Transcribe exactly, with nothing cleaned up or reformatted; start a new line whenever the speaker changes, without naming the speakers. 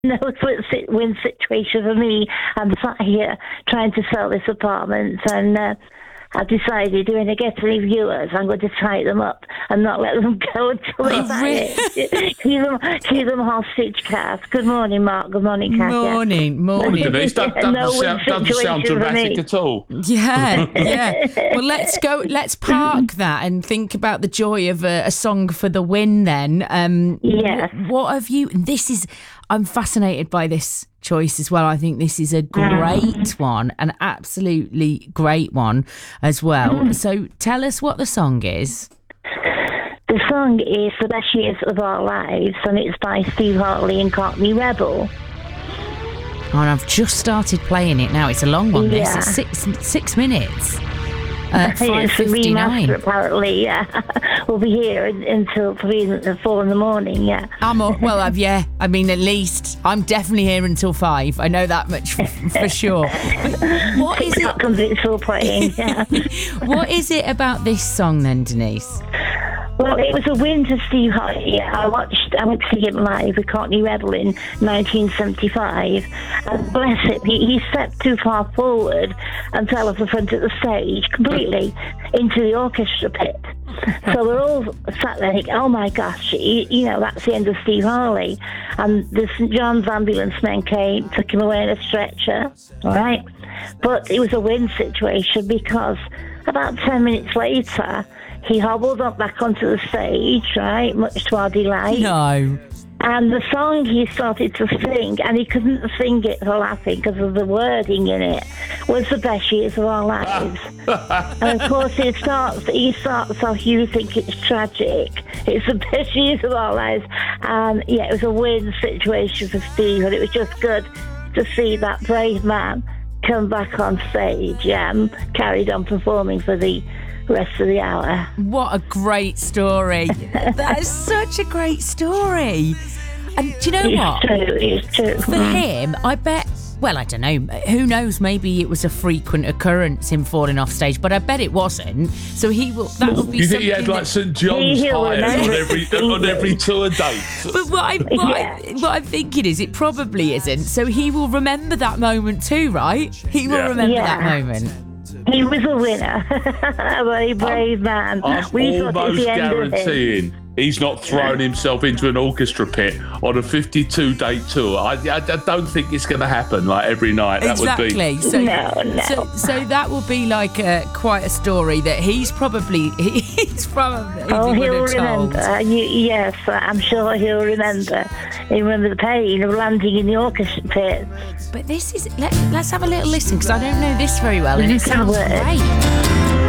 no win situation for me. I'm sat here trying to sell this apartment, and uh, I've decided when I get any viewers, I'm going to tie them up and not let them go until they buy it. keep them, keep them hostage, Kath. Good morning, Mark. Good morning, Kath.
Morning, morning.
Denise, that doesn't,
No
sound, doesn't sound dramatic at all.
Yeah, yeah. Well, let's go. Let's park that and think about the joy of a, a song for the win. Then, um,
Yes.
What, what have you? This is. I'm fascinated by this choice as well. I think this is a great one, an absolutely great one as well. So, tell us what the song is.
The song is The Best Years of Our Lives, and it's by Steve Hartley and Cockney Rebel.
Oh, and I've just started playing it now. It's a long one. This
Yeah.
it's six six minutes. Uh, five
It's a
fifty nine.
remaster, apparently, yeah. We'll be here in- until three, four in the morning, yeah.
I'm all, well, I've, yeah. I mean, at least I'm definitely here until five. I know that much for, for sure. But what is
How
it?
comes it's still playing, yeah.
What is it about this song then, Denise?
Well, it was a win to Steve Hartley. I watched, I went to see him live with Cockney Rebel in nineteen seventy-five. And bless him, he, he stepped too far forward and fell off the front of the stage completely into the orchestra pit. So we're all sat there thinking, oh my gosh, you, you know, that's the end of Steve Hartley. And the St John's ambulance men came, took him away in a stretcher, all right? But it was a win situation because about ten minutes later, he hobbled up back onto the stage, right, much to our delight.
No.
And the song he started to sing, and he couldn't sing it for laughing because of the wording in it, was The Best Years of Our Lives. And of course, it starts, he starts off, you think it's tragic. It's the best years of our lives. And yeah, it was a win situation for Steve, and it was just good to see that brave man come back on stage, yeah, and carried on performing for the rest of the hour.
What a great story. That is such a great story. And do you know
It's
what?
true, it's true.
For him, I bet, well, I don't know, who knows, maybe it was a frequent occurrence, him falling off stage, but I bet it wasn't. So he will, that would be
You think
something
he had like
that-
St John's
He'll
hires on
remember
every
it.
on every tour date?
But what, I, what,
Yeah.
I, what I'm thinking is it probably isn't. So he will remember that moment too, right? He will
Yeah.
remember
Yeah.
that moment.
He was a winner. A very brave man.
I'm
We thought it was
almost
the end of him.
guaranteeing he's not thrown himself into an orchestra pit on a fifty-two day tour. I, I, I don't think it's going to happen like every night. That
Exactly.
would be.
So,
No, no.
so, so that will be like a, quite a story that he's probably he's probably
Oh,
he would
he'll
have told.
remember. You, yes, I'm sure he'll remember. He'll remember the pain of landing in the orchestra pit.
But this is let, let's have a little listen because I don't know this very well and it
This is
sounds
it.
great.